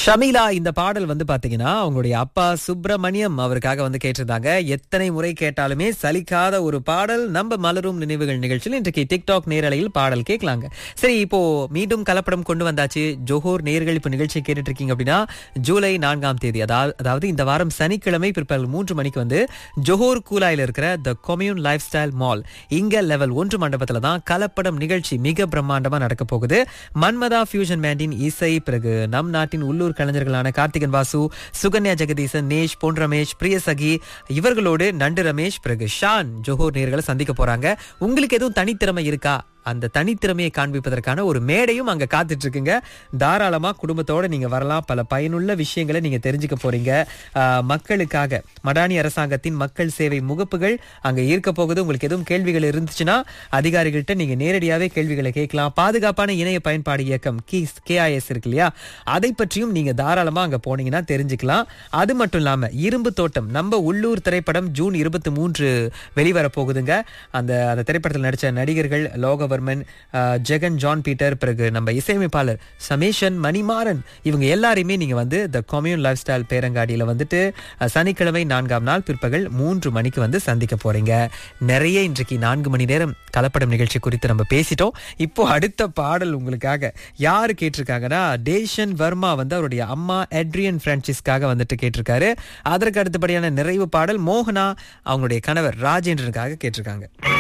ஷமீலா இந்த பாடல் வந்து பாத்தீங்கன்னா அவங்களுடைய அப்பா சுப்பிரமணியம் அவருக்காக வந்து கேட்டிருந்தாங்க. எத்தனை முறை கேட்டாலுமே சலிக்காத ஒரு பாடல். நம்ம மலரும் நினைவுகள் நிகழ்ச்சியில் இன்றைக்கு டிக்டாக் நேரலையில் பாடல் கேட்கலாங்க. சரி, இப்போ மீண்டும் கலப்படம் கொண்டு வந்தாச்சு. ஜோஹோர் நேர்கள் இப்ப நிகழ்ச்சி கேட்டுட்டு இருக்கீங்க அப்படின்னா ஜூலை 4ஆம் தேதி அதாவது இந்த வாரம் சனிக்கிழமை பிற்பகல் 3 மணிக்கு வந்து ஜோஹோர் கூலாயில இருக்கிற த கொம்யூன் லைஃப் ஸ்டைல் மால் இங்க லெவல் 1 மண்டபத்துல தான் கலப்படம் நிகழ்ச்சி மிக பிரம்மாண்டமா நடக்க போகுது. மன்மதா ஃபியூஷன் பேண்டின் இசை, பிறகு நம் நாட்டின் உள்ளூர் கலைஞர்களான கார்த்திகன் வாசு, சுகன்யா ஜெகதீசன், நேஷ், பொன் ரமேஷ், பிரியசகி இவர்களோடு நண்டு ரமேஷ், பிறகு ஷான் ஜோஹோர் நேர்களை சந்திக்க போறாங்க. உங்களுக்கு எதுவும் தனித்திறமை இருக்கா? அந்த தனித்திறமையை காண்பிப்பதற்கான ஒரு மேடையும் அங்க காத்துட்டு இருக்குங்க. தாராளமா குடும்பத்தோட நீங்க வரலாம். பல பயனுள்ள விஷயங்களை நீங்க தெரிஞ்சுக்க போறீங்க. மக்களுக்காக மடானி அரசாங்கத்தின் மக்கள் சேவை முகப்புகள் அங்க இருக்க போகுது. உங்களுக்கு எதுவும் கேள்விகள் இருந்துச்சுன்னா அதிகாரிகள்கிட்ட நீங்க நேரடியாவே கேள்விகளை கேட்கலாம். பாதுகாப்பான இணைய பயன்பாடு இயக்கம் KIS இருக்கு இல்லையா, அதை பற்றியும் நீங்க தாராளமா அங்க போனீங்கன்னா தெரிஞ்சுக்கலாம். அது மட்டும் இல்லாம இரும்பு தோட்டம் நம்ம உள்ளூர் திரைப்படம் ஜூன் 23 வெளிவர போகுதுங்க. அந்த திரைப்படத்தில் நடிச்ச நடிகர்கள் லோகவர்மன், ஜெகன், ஜான் பீட்டர், பிறகு நம்ம இசையமைப்பாளர் சமேஷன், மணிமாறன் இவங்க எல்லாரையுமே நீங்க வந்து த கொம்யூன் லைஃப் ஸ்டைல் பேரங்காடியில வந்துட்டு சனிக்கிழமை 4ஆம் நாள் பிற்பகல் 3 மணிக்கு வந்து சந்திக்க போறீங்க. நிறைய இன்றைக்கு 4 மணி நேரம் கலப்படம் நிகழ்ச்சி குறித்து நம்ம பேசிட்டோம். இப்போ அடுத்த பாடல் உங்களுக்காக யாரு கேட்டிருக்காங்கன்னா டேஷன் வர்மா வந்து அவருடைய அம்மா எட்ரியன் பிரான்சிஸ்காக வந்துட்டு கேட்டிருக்காரு. அதற்கு அடுத்தபடியான நிறைவு பாடல் மோகனா அவங்களுடைய கணவர் ராஜேந்திரனுக்காக கேட்டிருக்காங்க.